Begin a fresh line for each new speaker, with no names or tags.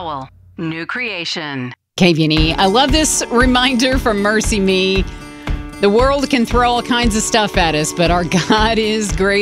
Howell, new creation.
KVNE. I love this reminder from Mercy Me. The world can throw all kinds of stuff at us, but our God is great.